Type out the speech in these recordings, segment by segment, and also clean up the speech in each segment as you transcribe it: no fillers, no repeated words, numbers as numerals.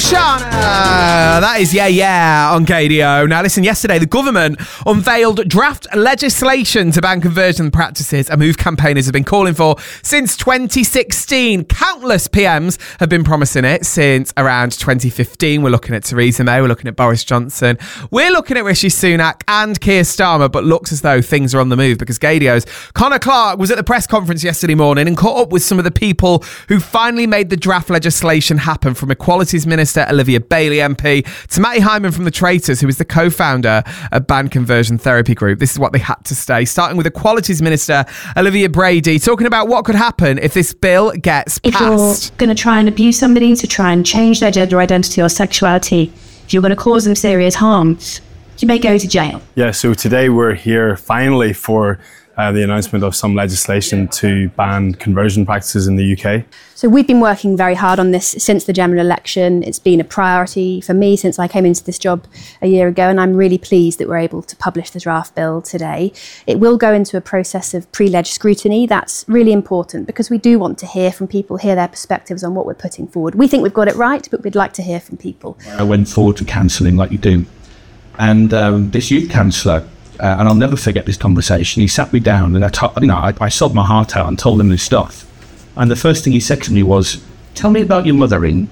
Oceana! That is Yeah on KDO. Now listen, yesterday the government unveiled draft legislation to ban conversion practices, a move campaigners have been calling for since 2016. Countless PMs have been promising it since around 2015. We're looking at Theresa May, we're looking at Boris Johnson, we're looking at Rishi Sunak and Keir Starmer, but looks as though things are on the move because KDO's Connor Clark was at the press conference yesterday morning and caught up with some of the people who finally made the draft legislation happen, from Equalities Minister Olivia Bailey MP to Matty Hyman from The Traitors, who is the co-founder of Banned Conversion Therapy Group. This is what they had to say, starting with Equalities Minister Olivia Brady, talking about what could happen if this bill gets passed. If you're going to try and abuse somebody to try and change their gender identity or sexuality, if you're going to cause them serious harm, you may go to jail. Yeah, so today we're here finally for the announcement of some legislation to ban conversion practices in the UK. So we've been working very hard on this since the general election. It's been a priority for me since I came into this job a year ago, and I'm really pleased that we're able to publish the draft bill today. It will go into a process of pre-leg scrutiny. That's really important because we do want to hear from people, hear their perspectives on what we're putting forward. We think we've got it right, but we'd like to hear from people. I went forward to cancelling like you do. And this youth counsellor, and I'll never forget this conversation, he sat me down and I sobbed my heart out and told him this stuff. And the first thing he said to me was, "Tell me about your mothering."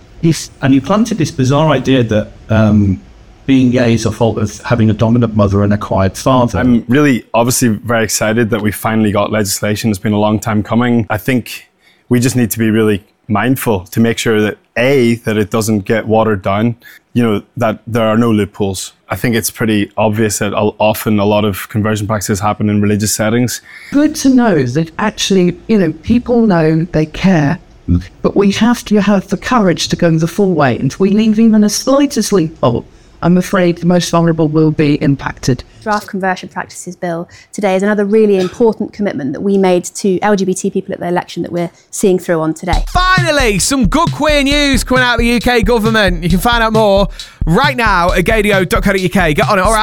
And he planted this bizarre idea that being gay is a fault of having a dominant mother and a quiet father. I'm really obviously very excited that we finally got legislation. It's been a long time coming. I think we just need to be really mindful to make sure that that it doesn't get watered down, that there are no loopholes. I think it's pretty obvious that often a lot of conversion practices happen in religious settings. Good to know that actually, people know they care, but we have to have the courage to go the full way. And if we leave even a slightest loophole, I'm afraid the most vulnerable will be impacted. Draft Conversion Practices Bill today is another really important commitment that we made to LGBT people at the election that we're seeing through on today. Finally, some good queer news coming out of the UK government. You can find out more right now at gadio.co.uk. Get on it, all right?